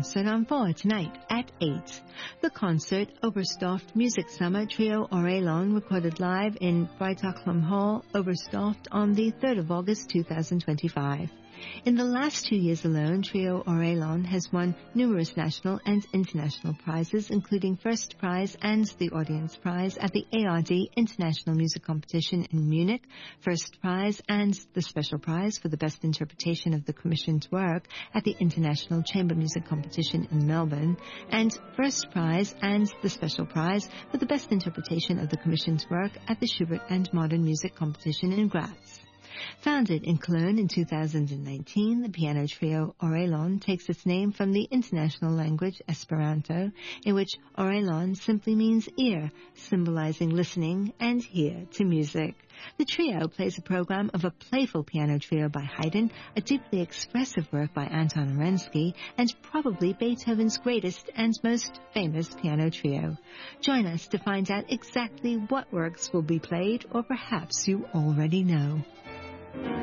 concert on 4 tonight at 8. The concert, Oberstdorf Music Summer Trio Orelon, recorded live in Breitachlam Hall, Oberstdorf on the 3rd of August 2025. In the last 2 years alone, Trio Orelon has won numerous national and international prizes, including First Prize and the Audience Prize at the ARD International Music Competition in Munich, First Prize and the Special Prize for the Best Interpretation of the Commissioned Work at the International Chamber Music Competition in Melbourne, and First Prize and the Special Prize for the Best Interpretation of the Commissioned Work at the Schubert and Modern Music Competition in Graz. Founded in Cologne in 2019, the piano trio Orelon takes its name from the international language Esperanto, in which Orelon simply means ear, symbolizing listening and hear to music. The trio plays a program of a playful piano trio by Haydn, a deeply expressive work by Anton Arensky, and probably Beethoven's greatest and most famous piano trio. Join us to find out exactly what works will be played, or perhaps you already know.